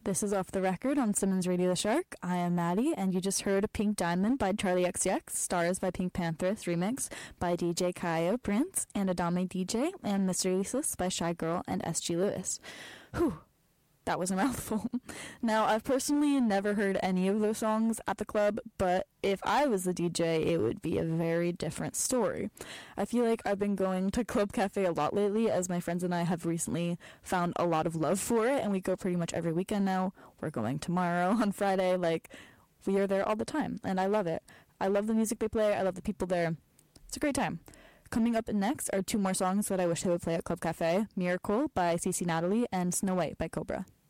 This is Off the Record on Simmons Radio The Shark. I am Maddie, and you just heard Pink Diamond by Charlie XCX, Stars by Pink Panthers remix by DJ Kaio Prince and Adame DJ, and Mr. Useless by Shy Girl and SG Lewis. Whew, that was a mouthful. Now, I've personally never heard any of those songs at the club, but if I was the DJ, it would be a very different story. I feel like I've been going to Club Cafe a lot lately, as my friends and I have recently found a lot of love for it, and we go pretty much every weekend now. We're going tomorrow on Friday. We are there all the time, and I love it. I love the music they play. I love the people there. It's a great time. Coming up next are two more songs that I wish they would play at Club Cafe: Miracle by CC Natalie and Snow White by Cobra.